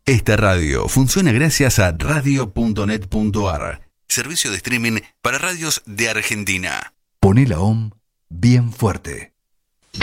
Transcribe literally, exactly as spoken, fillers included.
Esta radio funciona gracias a radio punto net punto ar, servicio de streaming para radios de Argentina. Poné la O M bien fuerte.